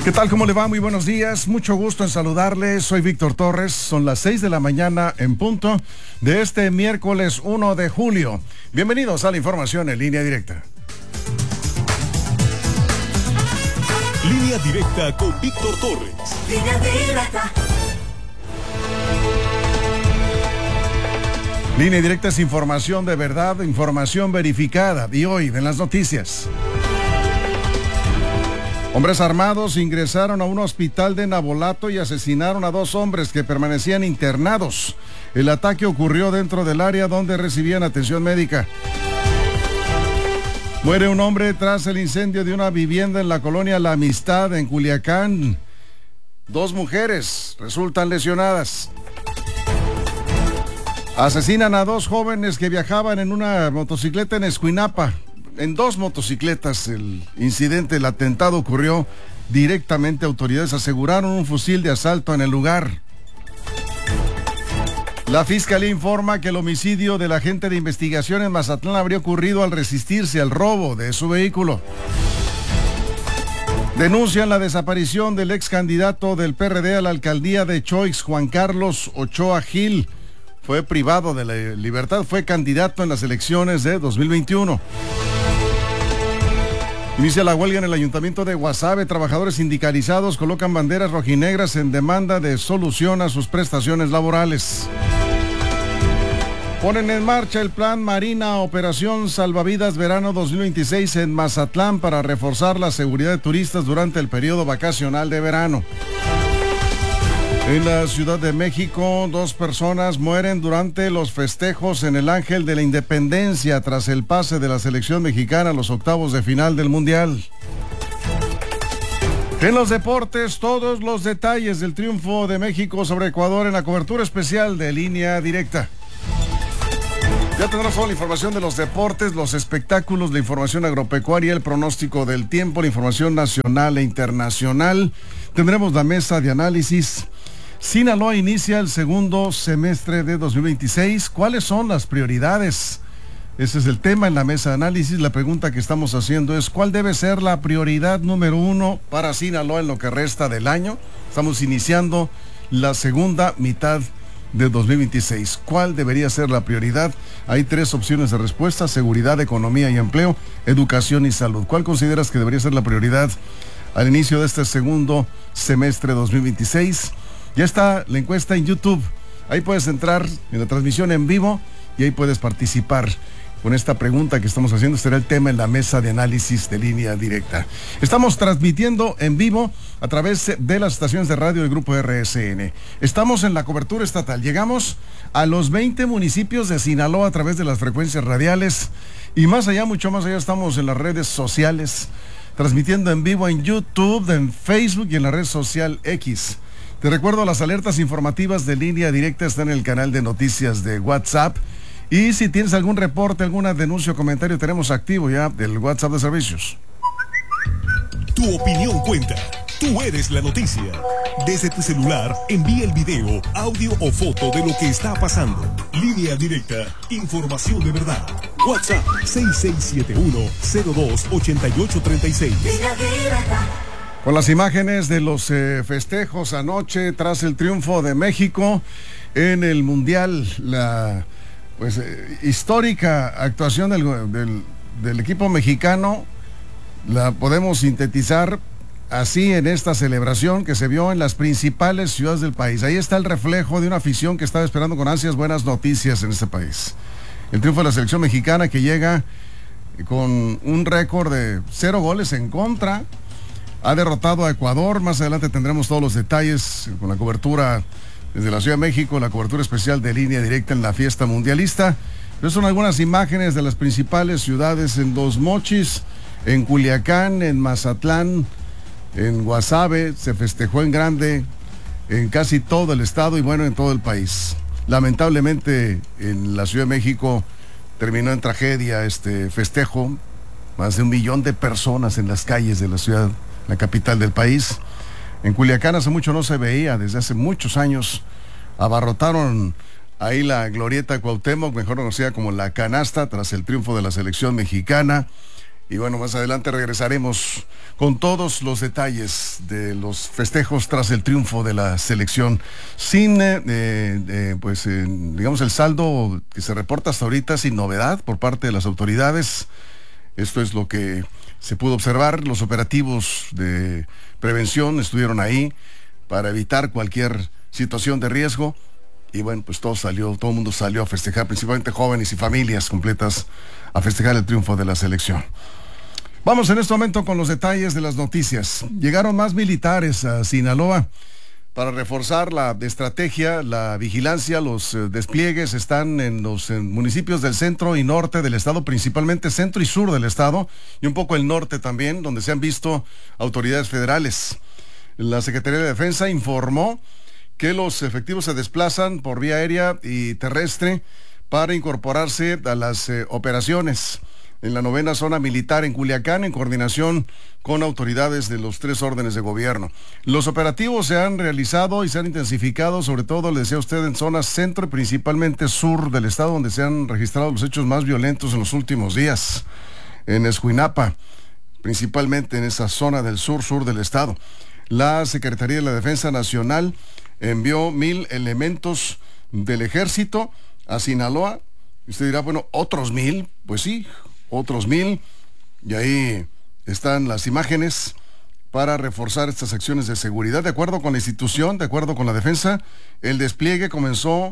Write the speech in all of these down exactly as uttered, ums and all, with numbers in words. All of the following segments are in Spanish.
¿Qué tal? ¿Cómo le va? Muy buenos días. Mucho gusto en saludarles. Soy Víctor Torres. Son las seis de la mañana en punto de este miércoles uno de julio. Bienvenidos a la información en línea directa. Línea directa con Víctor Torres. Línea directa. Línea directa es información de verdad, información verificada. Y hoy en las noticias. Hombres armados ingresaron a un hospital de Navolato y asesinaron a dos hombres que permanecían internados. El ataque ocurrió dentro del área donde recibían atención médica. Muere un hombre tras el incendio de una vivienda en la colonia La Amistad, en Culiacán. Dos mujeres resultan lesionadas. Asesinan a dos jóvenes que viajaban en una motocicleta en Escuinapa. En dos motocicletas el incidente, el atentado ocurrió directamente. Autoridades aseguraron un fusil de asalto en el lugar. La Fiscalía informa que el homicidio del agente de investigación en Mazatlán habría ocurrido al resistirse al robo de su vehículo. Denuncian la desaparición del ex candidato del P R D a la alcaldía de Choix, Juan Carlos Ochoa Gil. Fue privado de la libertad, fue candidato en las elecciones de dos mil veintiuno. Inicia la huelga en el ayuntamiento de Guasave. Trabajadores sindicalizados colocan banderas rojinegras en demanda de solución a sus prestaciones laborales. Ponen en marcha el plan Marina Operación Salvavidas Verano dos mil veintiséis en Mazatlán para reforzar la seguridad de turistas durante el periodo vacacional de verano. En la Ciudad de México, dos personas mueren durante los festejos en el Ángel de la Independencia tras el pase de la selección mexicana a los octavos de final del Mundial. En los deportes, todos los detalles del triunfo de México sobre Ecuador en la cobertura especial de Línea Directa. Ya tendrás toda la información de los deportes, los espectáculos, la información agropecuaria, el pronóstico del tiempo, la información nacional e internacional. Tendremos la mesa de análisis. Sinaloa inicia el segundo semestre de dos mil veintiséis. ¿Cuáles son las prioridades? Ese es el tema en la mesa de análisis. La pregunta que estamos haciendo es: ¿cuál debe ser la prioridad número uno para Sinaloa en lo que resta del año? Estamos iniciando la segunda mitad de dos mil veintiséis. ¿Cuál debería ser la prioridad? Hay tres opciones de respuesta: seguridad, economía y empleo, educación y salud. ¿Cuál consideras que debería ser la prioridad al inicio de este segundo semestre dos mil veintiséis? Ya está la encuesta en YouTube. Ahí puedes entrar en la transmisión en vivo y ahí puedes participar con esta pregunta que estamos haciendo. Será el tema en la mesa de análisis de Línea Directa. Estamos transmitiendo en vivo a través de las estaciones de radio del Grupo R S N. Estamos en la cobertura estatal. Llegamos a los veinte municipios de Sinaloa a través de las frecuencias radiales. Y más allá, mucho más allá, estamos en las redes sociales, transmitiendo en vivo en YouTube, en Facebook y en la red social X. Te recuerdo, las alertas informativas de Línea Directa están en el canal de noticias de WhatsApp. Y si tienes algún reporte, alguna denuncia o comentario, tenemos activo ya el WhatsApp de servicios. Tu opinión cuenta. Tú eres la noticia. Desde tu celular, envía el video, audio o foto de lo que está pasando. Línea Directa, información de verdad. WhatsApp seis seis siete uno, cero dos, ocho ocho tres seis. Línea Directa. Con las imágenes de los eh, festejos anoche tras el triunfo de México en el Mundial, la pues eh, histórica actuación del, del, del equipo mexicano, la podemos sintetizar así en esta celebración que se vio en las principales ciudades del país. Ahí está el reflejo de una afición que estaba esperando con ansias buenas noticias en este país. El triunfo de la selección mexicana, que llega con un récord de cero goles en contra. Ha derrotado a Ecuador. Más adelante tendremos todos los detalles con la cobertura desde la Ciudad de México, la cobertura especial de Línea Directa en la fiesta mundialista. Pero son algunas imágenes de las principales ciudades: en Dos Mochis, en Culiacán, en Mazatlán, en Guasave. Se festejó en grande en casi todo el estado y bueno, en todo el país. Lamentablemente en la Ciudad de México terminó en tragedia este festejo. Más de un millón de personas en las calles de la ciudad, la capital del país. En Culiacán hace mucho no se veía, desde hace muchos años. Abarrotaron ahí la glorieta Cuauhtémoc, mejor conocida como la Canasta, tras el triunfo de la selección mexicana. Y bueno, más adelante regresaremos con todos los detalles de los festejos tras el triunfo de la selección. Sin, eh, eh, pues, eh, digamos, el saldo que se reporta hasta ahorita sin novedad por parte de las autoridades. Esto es lo que se pudo observar. Los operativos de prevención estuvieron ahí para evitar cualquier situación de riesgo. Y bueno, pues todo salió, todo el mundo salió a festejar, principalmente jóvenes y familias completas, a festejar el triunfo de la selección. Vamos en este momento con los detalles de las noticias. Llegaron más militares a Sinaloa para reforzar la estrategia, la vigilancia. Los eh, despliegues están en los en municipios del centro y norte del estado, principalmente centro y sur del estado, y un poco el norte también, donde se han visto autoridades federales. La Secretaría de Defensa informó que los efectivos se desplazan por vía aérea y terrestre para incorporarse a las eh, operaciones en la novena zona militar en Culiacán, en coordinación con autoridades de los tres órdenes de gobierno. Los operativos se han realizado y se han intensificado, sobre todo, le decía usted, en zonas centro y principalmente sur del estado, donde se han registrado los hechos más violentos en los últimos días. En Escuinapa, principalmente en esa zona del sur-sur del estado. La Secretaría de la Defensa Nacional envió mil elementos del ejército a Sinaloa. Usted dirá, bueno, ¿otros mil? Pues sí, otros mil. Y ahí están las imágenes para reforzar estas acciones de seguridad. De acuerdo con la institución, de acuerdo con la defensa, el despliegue comenzó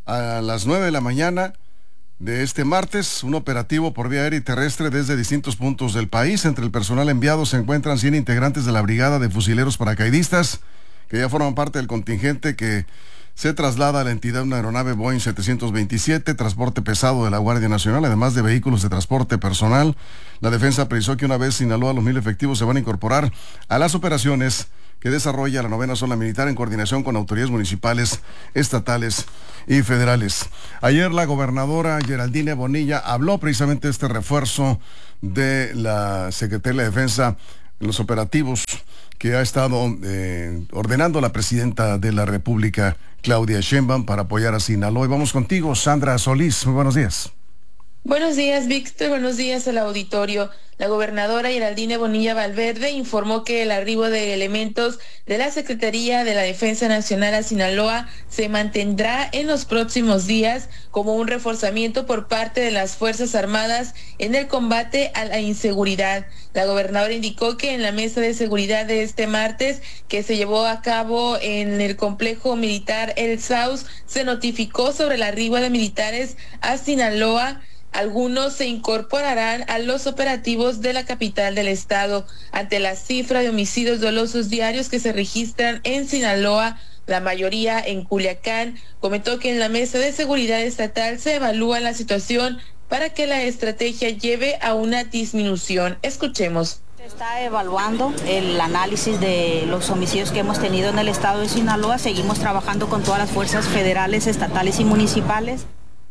a las nueve de la mañana de este martes, un operativo por vía aérea y terrestre desde distintos puntos del país. Entre el personal enviado se encuentran cien integrantes de la Brigada de Fusileros Paracaidistas, que ya forman parte del contingente que se traslada a la entidad una aeronave Boeing setecientos veintisiete, transporte pesado de la Guardia Nacional, además de vehículos de transporte personal. La defensa precisó que una vez Sinaloa, los mil efectivos se van a incorporar a las operaciones que desarrolla la novena zona militar en coordinación con autoridades municipales, estatales y federales. Ayer la gobernadora Geraldine Bonilla habló precisamente de este refuerzo de la Secretaría de Defensa en los operativos que ha estado eh, ordenando la presidenta de la República, Claudia Sheinbaum, para apoyar a Sinaloa. Y vamos contigo, Sandra Solís. Muy buenos días. Buenos días, Víctor. Buenos días al auditorio. La gobernadora Geraldine Bonilla Valverde informó que el arribo de elementos de la Secretaría de la Defensa Nacional a Sinaloa se mantendrá en los próximos días como un reforzamiento por parte de las Fuerzas Armadas en el combate a la inseguridad. La gobernadora indicó que en la mesa de seguridad de este martes, que se llevó a cabo en el complejo militar El Saus, se notificó sobre el arribo de militares a Sinaloa. Algunos se incorporarán a los operativos de la capital del estado. Ante la cifra de homicidios dolosos diarios que se registran en Sinaloa, la mayoría en Culiacán, comentó que en la mesa de seguridad estatal se evalúa la situación para que la estrategia lleve a una disminución. Escuchemos. Se está evaluando el análisis de los homicidios que hemos tenido en el estado de Sinaloa. Seguimos trabajando con todas las fuerzas federales, estatales y municipales.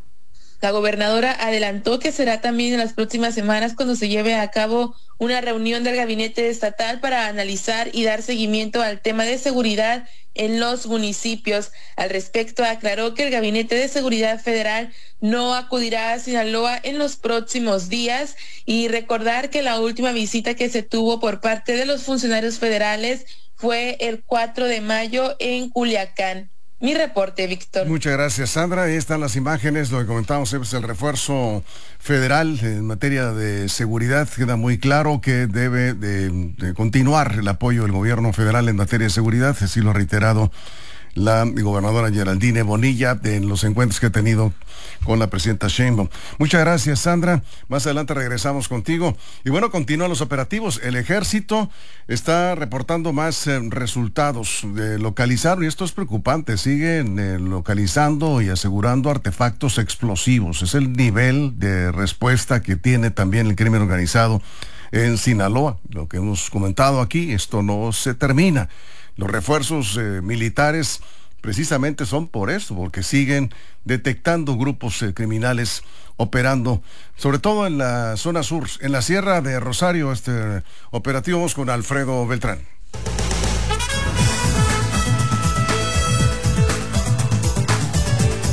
La gobernadora adelantó que será también en las próximas semanas cuando se lleve a cabo una reunión del gabinete estatal para analizar y dar seguimiento al tema de seguridad en los municipios. Al respecto, aclaró que el Gabinete de Seguridad Federal no acudirá a Sinaloa en los próximos días y recordar que la última visita que se tuvo por parte de los funcionarios federales fue el cuatro de mayo en Culiacán. Mi reporte, Víctor. Muchas gracias, Sandra. Ahí están las imágenes, lo que comentábamos es el refuerzo federal en materia de seguridad. Queda muy claro que debe de, de continuar el apoyo del gobierno federal en materia de seguridad, así lo ha reiterado la gobernadora Geraldine Bonilla en los encuentros que ha tenido con la presidenta Sheinbaum. Muchas gracias, Sandra. Más adelante regresamos contigo. Y bueno, continúan los operativos. El ejército está reportando más eh, resultados de localizar, y esto es preocupante, siguen eh, localizando y asegurando artefactos explosivos. Es el nivel de respuesta que tiene también el crimen organizado en Sinaloa. Lo que hemos comentado aquí, esto no se termina. Los refuerzos eh, militares precisamente son por eso, porque siguen detectando grupos eh, criminales operando, sobre todo en la zona sur, en la Sierra de Rosario. Este operativo, vamos con Alfredo Beltrán.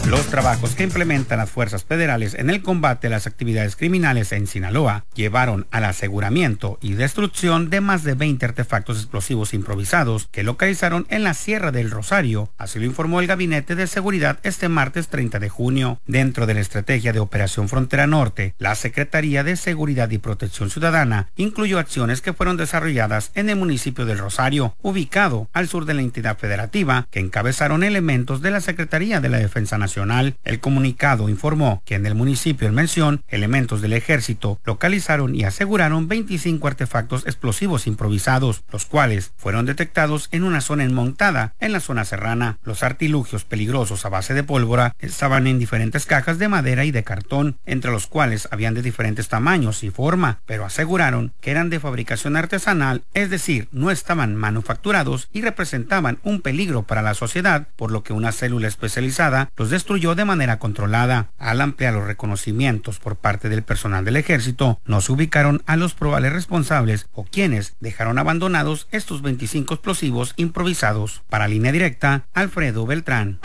Los trabajos que implementan las fuerzas federales en el combate a las actividades criminales en Sinaloa llevaron al aseguramiento y destrucción de más de veinte artefactos explosivos improvisados que localizaron en la Sierra del Rosario, así lo informó el Gabinete de Seguridad este martes treinta de junio. Dentro de la estrategia de Operación Frontera Norte, la Secretaría de Seguridad y Protección Ciudadana incluyó acciones que fueron desarrolladas en el municipio del Rosario, ubicado al sur de la entidad federativa, que encabezaron elementos de la Secretaría de la Defensa Nacional. El comunicado informó que en el municipio en mención, elementos del ejército localizaron y aseguraron veinticinco artefactos explosivos improvisados, los cuales fueron detectados en una zona enmontada en la zona serrana. Los artilugios peligrosos a base de pólvora estaban en diferentes cajas de madera y de cartón, entre los cuales habían de diferentes tamaños y forma, pero aseguraron que eran de fabricación artesanal, es decir, no estaban manufacturados y representaban un peligro para la sociedad, por lo que una célula especializada los destruyó de manera controlada. Al ampliar los reconocimientos por parte del personal del ejército, no se ubicaron a los probables responsables o quienes dejaron abandonados estos veinticinco explosivos improvisados. Para Línea Directa, Alfredo Beltrán.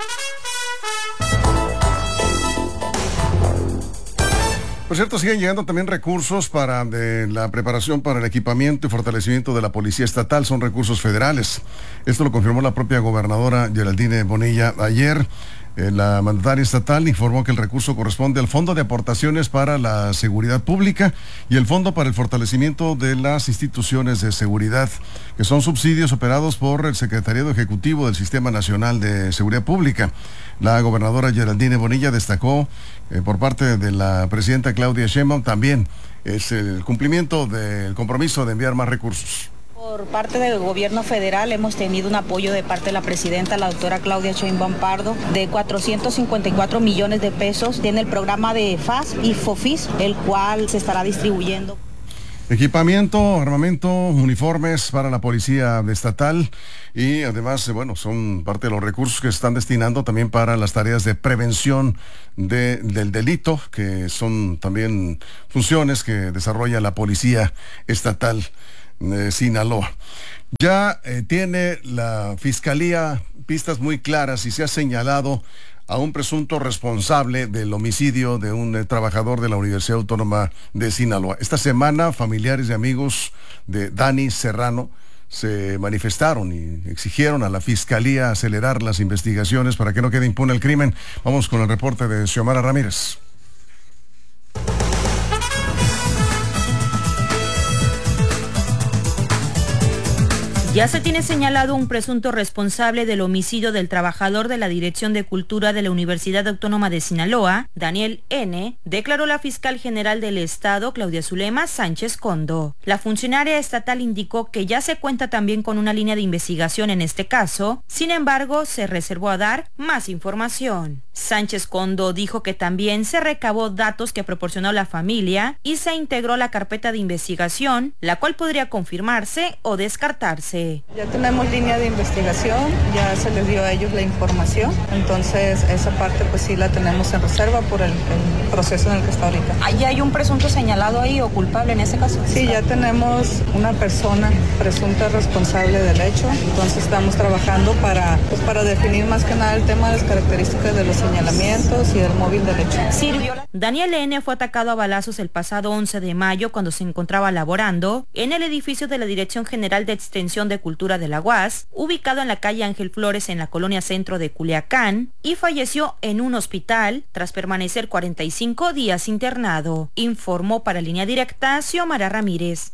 Por cierto, siguen llegando también recursos para de la preparación para el equipamiento y fortalecimiento de la Policía Estatal. Son recursos federales. Esto lo confirmó la propia gobernadora Geraldine Bonilla ayer. Eh, la mandataria estatal informó que el recurso corresponde al Fondo de Aportaciones para la Seguridad Pública y el Fondo para el Fortalecimiento de las Instituciones de Seguridad, que son subsidios operados por el Secretariado Ejecutivo del Sistema Nacional de Seguridad Pública. La gobernadora Geraldine Bonilla destacó eh, por parte de la presidenta Claudia Sheinbaum también es el cumplimiento del compromiso de enviar más recursos. Por parte del gobierno federal hemos tenido un apoyo de parte de la presidenta, la doctora Claudia Sheinbaum Pardo, de cuatrocientos cincuenta y cuatro millones de pesos en el programa de F A S y FOFIS, el cual se estará distribuyendo. Equipamiento, armamento, uniformes para la policía estatal y además, bueno, son parte de los recursos que se están destinando también para las tareas de prevención de, del delito, que son también funciones que desarrolla la policía estatal de Sinaloa. Ya eh, tiene la Fiscalía pistas muy claras y se ha señalado a un presunto responsable del homicidio de un eh, trabajador de la Universidad Autónoma de Sinaloa. Esta semana, familiares y amigos de Dani Serrano se manifestaron y exigieron a la Fiscalía acelerar las investigaciones para que no quede impune el crimen. Vamos con el reporte de Xiomara Ramírez. Ya se tiene señalado un presunto responsable del homicidio del trabajador de la Dirección de Cultura de la Universidad Autónoma de Sinaloa, Daniel N., declaró la fiscal general del Estado, Claudia Zulema Sánchez Condo. La funcionaria estatal indicó que ya se cuenta también con una línea de investigación en este caso, sin embargo, se reservó a dar más información. Sánchez Condo dijo que también se recabó datos que proporcionó la familia y se integró a la carpeta de investigación, la cual podría confirmarse o descartarse. Ya tenemos línea de investigación, ya se les dio a ellos la información, entonces esa parte pues sí la tenemos en reserva por el, el proceso en el que está ahorita. ¿Ahí hay un presunto señalado ahí o culpable en ese caso? Sí, ya tenemos una persona presunta responsable del hecho, entonces estamos trabajando para, pues, para definir más que nada el tema de las características de los señalamientos y del móvil del hecho. Sirvió. Daniel N. fue atacado a balazos el pasado once de mayo cuando se encontraba laborando en el edificio de la Dirección General de Extensión de Cultura de la U A S, ubicado en la calle Ángel Flores en la colonia centro de Culiacán, y falleció en un hospital tras permanecer cuarenta y cinco días internado, informó para Línea Directa Xiomara Ramírez.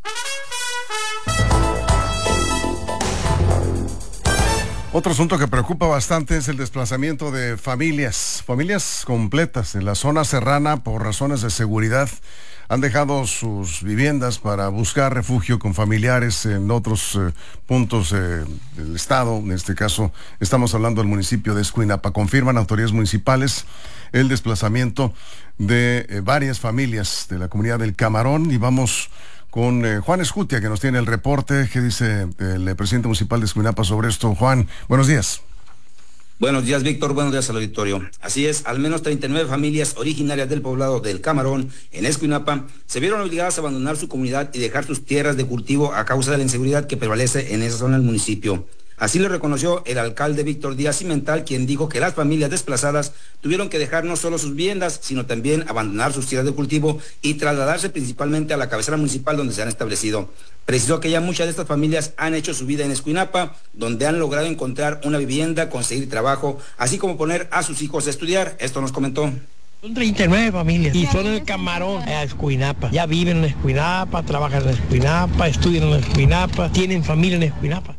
Otro asunto que preocupa bastante es el desplazamiento de familias, familias completas en la zona serrana por razones de seguridad. Han dejado sus viviendas para buscar refugio con familiares en otros eh, puntos eh, del estado. En este caso, estamos hablando del municipio de Escuinapa. Confirman autoridades municipales el desplazamiento de eh, varias familias de la comunidad del Camarón. Y vamos con eh, Juan Escutia, que nos tiene el reporte. ¿Qué dice el eh, presidente municipal de Escuinapa sobre esto? Juan, buenos días. Buenos días, Víctor. Buenos días al auditorio. Así es, al menos treinta y nueve familias originarias del poblado del Camarón, en Escuinapa, se vieron obligadas a abandonar su comunidad y dejar sus tierras de cultivo a causa de la inseguridad que prevalece en esa zona del municipio. Así lo reconoció el alcalde Víctor Díaz Cimental, quien dijo que las familias desplazadas tuvieron que dejar no solo sus viviendas, sino también abandonar sus tierras de cultivo y trasladarse principalmente a la cabecera municipal donde se han establecido. Precisó que ya muchas de estas familias han hecho su vida en Escuinapa, donde han logrado encontrar una vivienda, conseguir trabajo, así como poner a sus hijos a estudiar. Esto nos comentó. Son treinta y nueve familias y son el Camarón a Escuinapa. Ya viven en Escuinapa, trabajan en Escuinapa, estudian en Escuinapa, tienen familia en Escuinapa.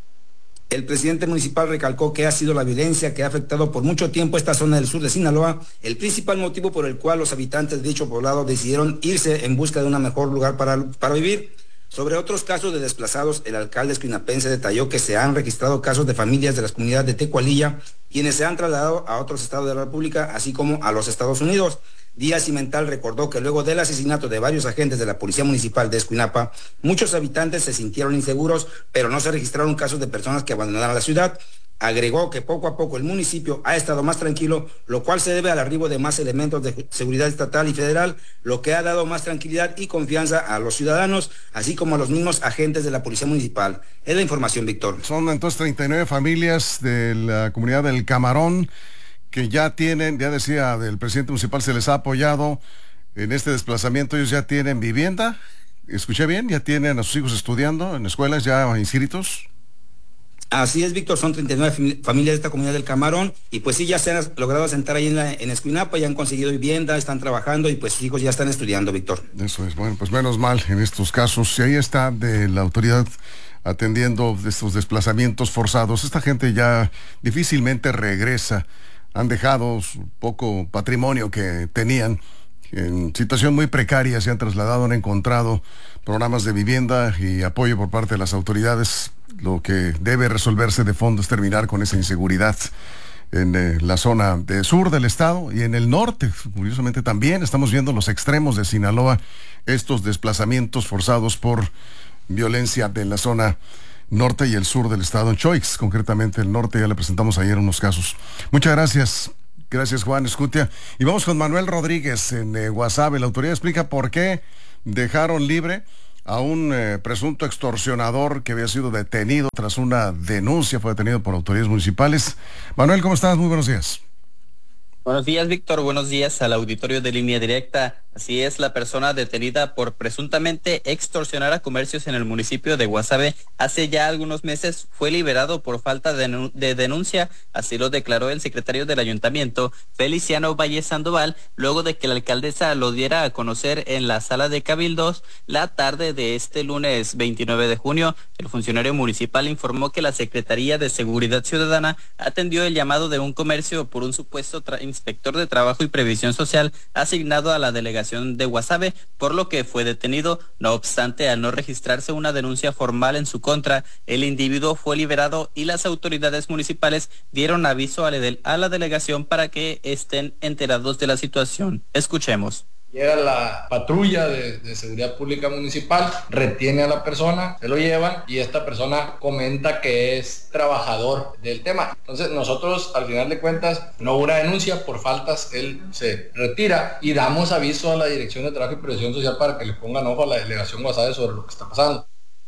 El presidente municipal recalcó que ha sido la violencia que ha afectado por mucho tiempo esta zona del sur de Sinaloa, el principal motivo por el cual los habitantes de dicho poblado decidieron irse en busca de un mejor lugar para, para vivir. Sobre otros casos de desplazados, el alcalde escuinapense detalló que se han registrado casos de familias de las comunidades de Tecualilla, quienes se han trasladado a otros estados de la República, así como a los Estados Unidos. Díaz Cimental recordó que luego del asesinato de varios agentes de la Policía Municipal de Escuinapa, muchos habitantes se sintieron inseguros, pero no se registraron casos de personas que abandonaron la ciudad. Agregó que poco a poco el municipio ha estado más tranquilo, lo cual se debe al arribo de más elementos de seguridad estatal y federal, lo que ha dado más tranquilidad y confianza a los ciudadanos, así como a los mismos agentes de la Policía Municipal. Es la información, Víctor. Son entonces treinta y nueve familias de la comunidad del Camarón que ya tienen, ya decía, del presidente municipal se les ha apoyado en este desplazamiento. Ellos ya tienen vivienda, escuché bien, ya tienen a sus hijos estudiando en escuelas ya inscritos. Así es, Víctor, son treinta y nueve familias de esta comunidad del Camarón y pues sí, ya se han logrado asentar ahí en, la, en Escuinapa, ya han conseguido vivienda, están trabajando y pues sus hijos ya están estudiando, Víctor. Eso es, bueno, pues menos mal en estos casos. Y ahí está de la autoridad atendiendo estos desplazamientos forzados. Esta gente ya difícilmente regresa, han dejado su poco patrimonio que tenían en situación muy precaria, se han trasladado, han encontrado programas de vivienda y apoyo por parte de las autoridades. Lo que debe resolverse de fondo es terminar con esa inseguridad en eh, la zona de sur del estado y en el norte. Curiosamente también estamos viendo los extremos de Sinaloa, estos desplazamientos forzados por violencia de la zona norte y el sur del estado. En Choix, concretamente el norte, ya le presentamos ayer unos casos. Muchas gracias. Gracias, Juan Escutia. Y vamos con Manuel Rodríguez en eh, Guasave. La autoridad explica por qué dejaron libre a un eh, presunto extorsionador que había sido detenido tras una denuncia, fue detenido por autoridades municipales. Manuel, ¿cómo estás? Muy buenos días. Buenos días, Víctor. Buenos días al auditorio de Línea Directa. Así es, la persona detenida por presuntamente extorsionar a comercios en el municipio de Guasave hace ya algunos meses fue liberado por falta de, de denuncia. Así lo declaró el secretario del ayuntamiento, Feliciano Valle Sandoval, luego de que la alcaldesa lo diera a conocer en la sala de cabildos la tarde de este lunes veintinueve de junio. El funcionario municipal informó que la Secretaría de Seguridad Ciudadana atendió el llamado de un comercio por un supuesto inspector de Trabajo y Previsión Social asignado a la delegación de Guasave, por lo que fue detenido. No obstante, al no registrarse una denuncia formal en su contra, el individuo fue liberado y las autoridades municipales dieron aviso a la, de, a la delegación para que estén enterados de la situación. Escuchemos. Llega la patrulla de, de seguridad pública municipal, retiene a la persona, se lo llevan y esta persona comenta que es trabajador del tema. Entonces nosotros al final de cuentas no hubo una denuncia por faltas, él se retira y damos aviso a la Dirección de Trabajo y Previsión Social para que le pongan ojo a la delegación Guasave sobre lo que está pasando.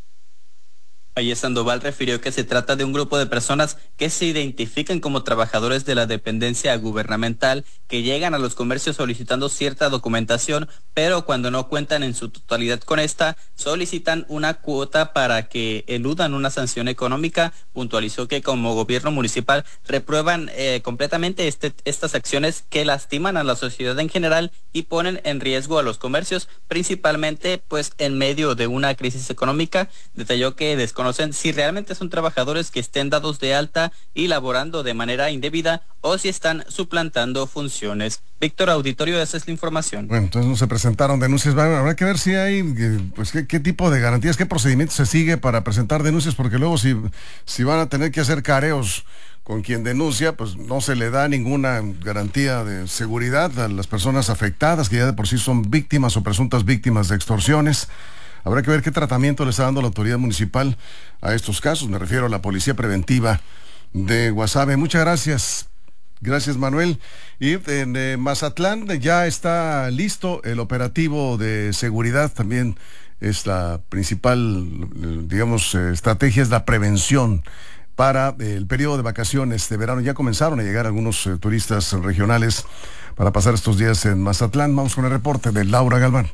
Valle Sandoval refirió que se trata de un grupo de personas que se identifican como trabajadores de la dependencia gubernamental, que llegan a los comercios solicitando cierta documentación, pero cuando no cuentan en su totalidad con esta, solicitan una cuota para que eludan una sanción económica. Puntualizó que como gobierno municipal reprueban eh, completamente este, estas acciones que lastiman a la sociedad en general y ponen en riesgo a los comercios, principalmente pues en medio de una crisis económica. Detalló que desconocen si realmente son trabajadores que estén dados de alta y laborando de manera indebida o si están suplantando funciones. Víctor, auditorio, esa es la información. Bueno, entonces no se presentaron denuncias. Bueno, habrá que ver si hay, pues, qué, qué tipo de garantías, qué procedimiento se sigue para presentar denuncias, porque luego si, si van a tener que hacer careos con quien denuncia, pues no se le da ninguna garantía de seguridad a las personas afectadas, que ya de por sí son víctimas o presuntas víctimas de extorsiones. Habrá que ver qué tratamiento le está dando la autoridad municipal a estos casos. Me refiero a la Policía Preventiva de Guasave. Muchas gracias. Gracias, Manuel. Y en eh, Mazatlán ya está listo el operativo de seguridad. También es la principal, digamos, eh, estrategia es la prevención para el periodo de vacaciones de verano. Ya comenzaron a llegar algunos eh, turistas regionales para pasar estos días en Mazatlán. Vamos con el reporte de Laura Galván.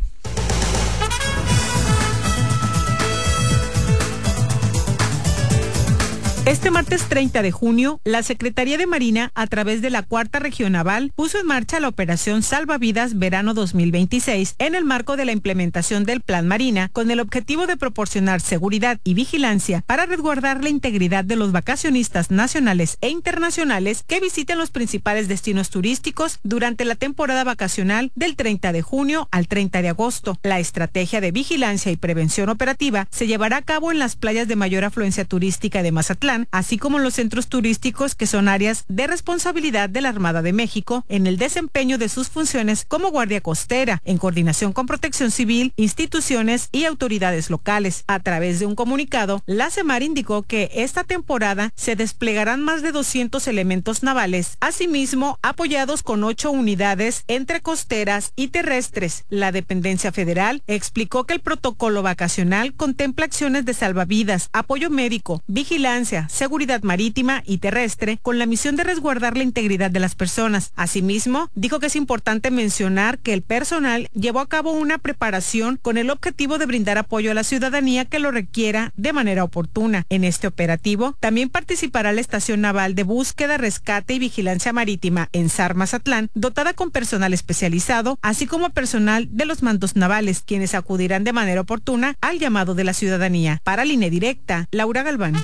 Este martes treinta de junio, la Secretaría de Marina, a través de la Cuarta Región Naval, puso en marcha la operación Salvavidas Verano dos mil veintiséis en el marco de la implementación del Plan Marina, con el objetivo de proporcionar seguridad y vigilancia para resguardar la integridad de los vacacionistas nacionales e internacionales que visiten los principales destinos turísticos durante la temporada vacacional del treinta de junio al treinta de agosto. La estrategia de vigilancia y prevención operativa se llevará a cabo en las playas de mayor afluencia turística de Mazatlán, así como en los centros turísticos que son áreas de responsabilidad de la Armada de México en el desempeño de sus funciones como guardia costera, en coordinación con Protección Civil, instituciones y autoridades locales. A través de un comunicado, la CEMAR indicó que esta temporada se desplegarán más de doscientos elementos navales, asimismo apoyados con ocho unidades entre costeras y terrestres. La dependencia federal explicó que el protocolo vacacional contempla acciones de salvavidas, apoyo médico, vigilancia, seguridad marítima y terrestre, con la misión de resguardar la integridad de las personas. Asimismo, dijo que es importante mencionar que el personal llevó a cabo una preparación con el objetivo de brindar apoyo a la ciudadanía que lo requiera de manera oportuna. En este operativo, también participará la Estación Naval de Búsqueda, Rescate y Vigilancia Marítima en S A R Mazatlán, dotada con personal especializado, así como personal de los mandos navales, quienes acudirán de manera oportuna al llamado de la ciudadanía. Para Línea Directa, Laura Galván.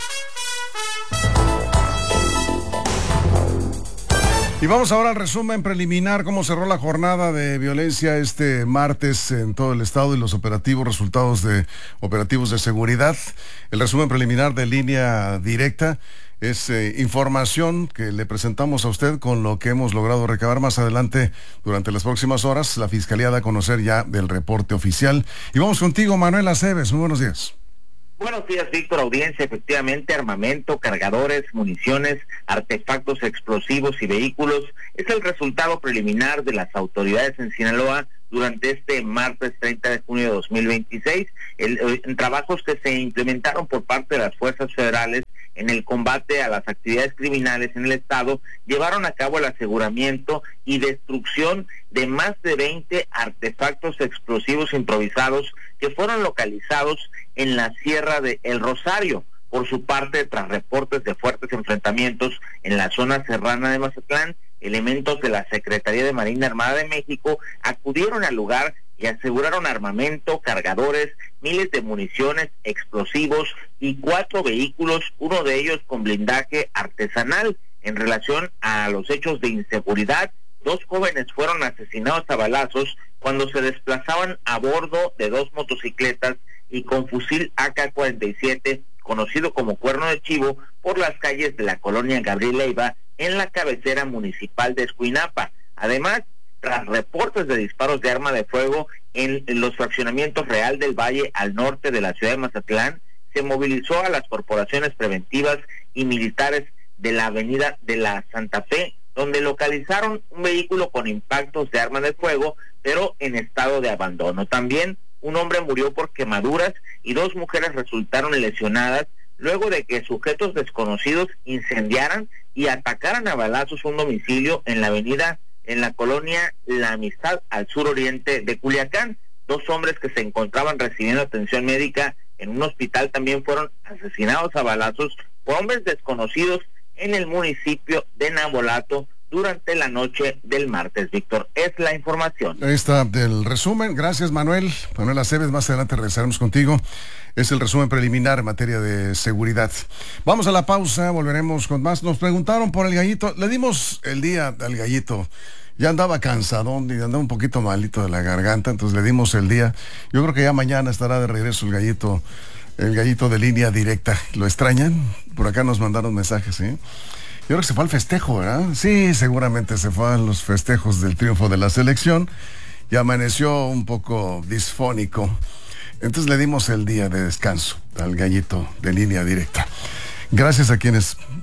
Y vamos ahora al resumen preliminar, cómo cerró la jornada de violencia este martes en todo el estado y los operativos, resultados de operativos de seguridad. El resumen preliminar de Línea Directa es eh, información que le presentamos a usted con lo que hemos logrado recabar. Más adelante, durante las próximas horas, la Fiscalía da a conocer ya del reporte oficial. Y vamos contigo, Manuel Aceves. Muy buenos días. Buenos días, Víctor, audiencia. Efectivamente, armamento, cargadores, municiones, artefactos explosivos y vehículos es el resultado preliminar de las autoridades en Sinaloa durante este martes treinta de junio de dos mil veintiséis, el, en trabajos que se implementaron por parte de las fuerzas federales en el combate a las actividades criminales en el estado, llevaron a cabo el aseguramiento y destrucción de más de veinte artefactos explosivos improvisados que fueron localizados en la Sierra de El Rosario. Por su parte, tras reportes de fuertes enfrentamientos en la zona serrana de Mazatlán, elementos de la Secretaría de Marina Armada de México acudieron al lugar y aseguraron armamento, cargadores, miles de municiones, explosivos y cuatro vehículos, uno de ellos con blindaje artesanal. En relación a los hechos de inseguridad, dos jóvenes fueron asesinados a balazos cuando se desplazaban a bordo de dos motocicletas y con fusil A K cuarenta y siete, conocido como cuerno de chivo, por las calles de la colonia Gabriel Leiva, en la cabecera municipal de Escuinapa. Además, tras reportes de disparos de arma de fuego en, en los fraccionamientos Real del Valle al norte de la ciudad de Mazatlán, se movilizó a las corporaciones preventivas y militares de la avenida de la Santa Fe, donde localizaron un vehículo con impactos de arma de fuego, pero en estado de abandono. También un hombre murió por quemaduras y dos mujeres resultaron lesionadas luego de que sujetos desconocidos incendiaran y atacaran a balazos un domicilio en la avenida, en la colonia La Amistad, al suroriente de Culiacán. Dos hombres que se encontraban recibiendo atención médica en un hospital también fueron asesinados a balazos por hombres desconocidos en el municipio de Nabolato durante la noche del martes. Víctor, es la información. Ahí está el resumen. Gracias, Manuel. Manuel Aceves, más adelante regresaremos contigo. Es el resumen preliminar en materia de seguridad. Vamos a la pausa, volveremos con más. Nos preguntaron por el gallito. Le dimos el día al gallito. Ya andaba cansadón y andaba un poquito malito de la garganta, entonces le dimos el día. Yo creo que ya mañana estará de regreso el gallito, el gallito de Línea Directa. ¿Lo extrañan? Por acá nos mandaron mensajes, ¿sí? Yo creo que se fue al festejo, ¿verdad? Sí, seguramente se fue a los festejos del triunfo de la selección y amaneció un poco disfónico. Entonces le dimos el día de descanso al gallito de Línea Directa. Gracias a quienes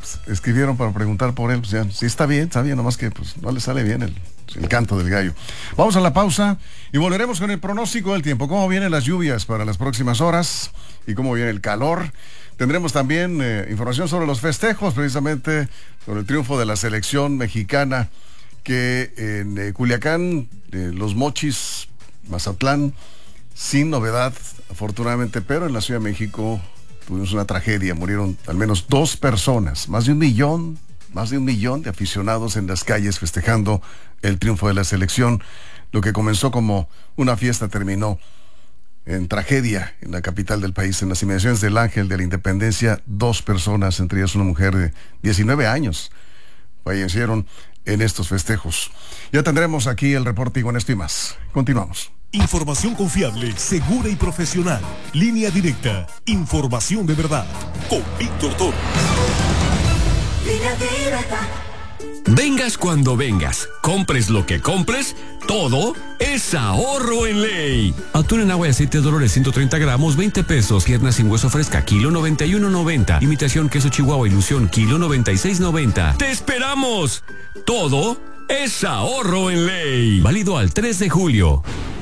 pues, escribieron para preguntar por él, pues ya, sí está bien, está bien, nomás que pues no le sale bien el, el canto del gallo. Vamos a la pausa y volveremos con el pronóstico del tiempo, cómo vienen las lluvias para las próximas horas y cómo viene el calor. Tendremos también eh, información sobre los festejos, precisamente sobre el triunfo de la selección mexicana, que en eh, Culiacán, eh, Los Mochis, Mazatlán, sin novedad, afortunadamente, pero en la Ciudad de México tuvimos una tragedia, murieron al menos dos personas, más de un millón, más de un millón de aficionados en las calles festejando el triunfo de la selección. Lo que comenzó como una fiesta terminó en tragedia en la capital del país, en las inmediaciones del Ángel de la Independencia. Dos personas, entre ellas una mujer de diecinueve años, fallecieron en estos festejos. Ya tendremos aquí el reporte y con esto y más. Continuamos. Información confiable, segura y profesional. Línea Directa. Información de verdad. Con Víctor Toro. Línea Directa. Vengas cuando vengas, compres lo que compres, todo es ahorro en ley. Atún en agua y aceite Dolores ciento treinta gramos, veinte pesos. Pierna sin hueso fresca, kilo noventa y uno noventa. Imitación queso Chihuahua Ilusión, kilo noventa y seis noventa. ¡Te esperamos! Todo es ahorro en ley. Válido al tres de julio.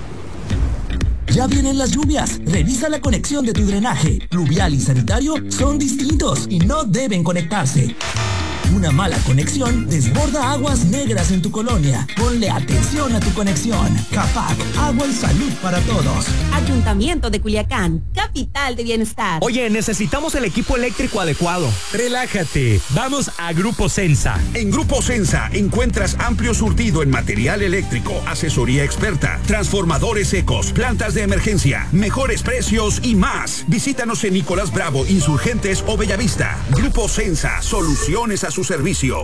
Ya vienen las lluvias. Revisa la conexión de tu drenaje. Pluvial y sanitario son distintos y no deben conectarse. Una mala conexión desborda aguas negras en tu colonia. Ponle atención a tu conexión. CAPAC, agua y salud para todos. Ayuntamiento de Culiacán, capital de bienestar. Oye, necesitamos el equipo eléctrico adecuado. Relájate, vamos a Grupo Sensa. En Grupo Sensa encuentras amplio surtido en material eléctrico, asesoría experta, transformadores secos, plantas de emergencia, mejores precios y más. Visítanos en Nicolás Bravo, Insurgentes o Bellavista. Grupo Sensa, soluciones a su servicio.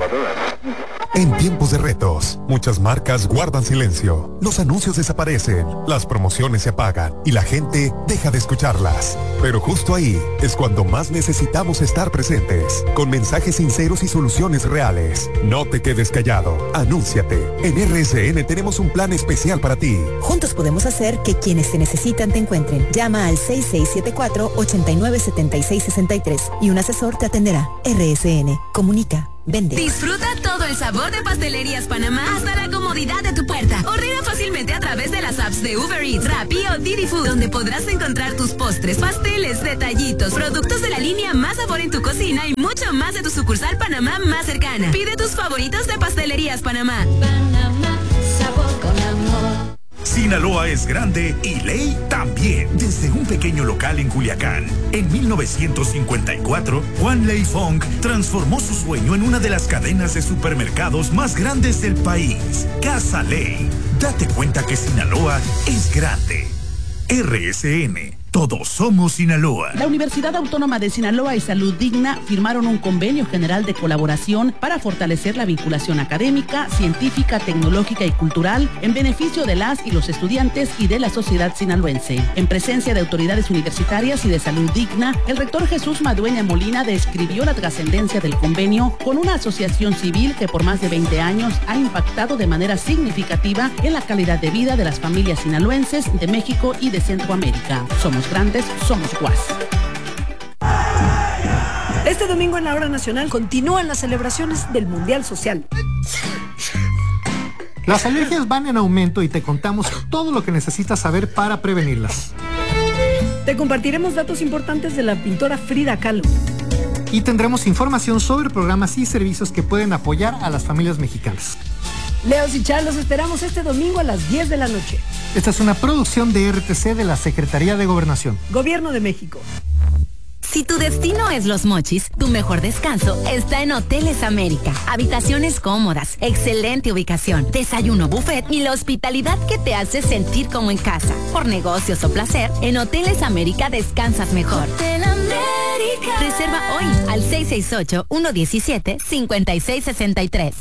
En tiempos de retos, muchas marcas guardan silencio. Los anuncios desaparecen, las promociones se apagan y la gente deja de escucharlas. Pero justo ahí es cuando más necesitamos estar presentes, con mensajes sinceros y soluciones reales. No te quedes callado, anúnciate. En R S N tenemos un plan especial para ti. Juntos podemos hacer que quienes te necesitan te encuentren. Llama al seis seis siete cuatro, ocho nueve siete seis seis tres y un asesor te atenderá. R S N, comunica. Vende. Disfruta todo el sabor de Pastelerías Panamá hasta la comodidad de tu puerta. Ordena fácilmente a través de las apps de Uber Eats, Rappi o Didi Food, donde podrás encontrar tus postres, pasteles, detallitos, productos de la línea Más Sabor en tu cocina y mucho más de tu sucursal Panamá más cercana. Pide tus favoritos de Pastelerías Panamá. Panamá, sabor con amor. Sinaloa es grande y ley también. Desde un pequeño local en Culiacán, en mil novecientos cincuenta y cuatro, Juan Ley Fong transformó su sueño en una de las cadenas de supermercados más grandes del país, Casa Ley. Date cuenta que Sinaloa es grande. R S N. Todos somos Sinaloa. La Universidad Autónoma de Sinaloa y Salud Digna firmaron un convenio general de colaboración para fortalecer la vinculación académica, científica, tecnológica y cultural en beneficio de las y los estudiantes y de la sociedad sinaloense. En presencia de autoridades universitarias y de Salud Digna, el rector Jesús Madueña Molina describió la trascendencia del convenio con una asociación civil que por más de veinte años ha impactado de manera significativa en la calidad de vida de las familias sinaloenses de México y de Centroamérica. Somos grandes, somos Guas. Este domingo en la hora nacional continúan las celebraciones del Mundial Social. Las alergias van en aumento y te contamos todo lo que necesitas saber para prevenirlas. Te compartiremos datos importantes de la pintora Frida Kahlo. Y tendremos información sobre programas y servicios que pueden apoyar a las familias mexicanas. Leos y Char, los esperamos este domingo a las diez de la noche. Esta es una producción de R T C de la Secretaría de Gobernación. Gobierno de México. Si tu destino es Los Mochis, tu mejor descanso está en Hoteles América. Habitaciones cómodas, excelente ubicación, desayuno buffet y la hospitalidad que te hace sentir como en casa. Por negocios o placer, en Hoteles América descansas mejor. Hotel América. Reserva hoy al seis seis ocho, uno uno siete, cinco seis seis tres.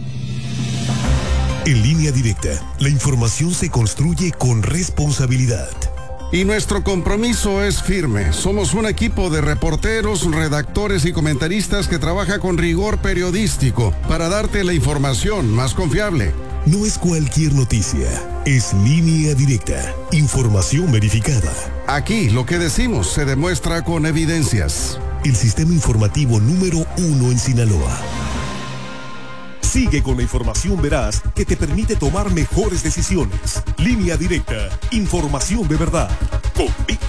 En Línea Directa, la información se construye con responsabilidad. Y nuestro compromiso es firme. Somos un equipo de reporteros, redactores y comentaristas que trabaja con rigor periodístico para darte la información más confiable. No es cualquier noticia, es Línea Directa, información verificada. Aquí lo que decimos se demuestra con evidencias. el sistema informativo número uno en Sinaloa. Sigue con la información veraz que te permite tomar mejores decisiones. Línea Directa, información de verdad. Con